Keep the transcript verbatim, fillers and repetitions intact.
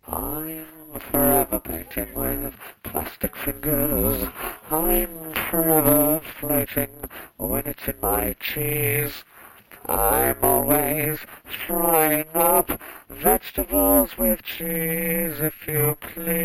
I'm forever painting with plastic fingers. I'm forever floating when it's in my cheese. I'm always frying up vegetables with cheese, if you please.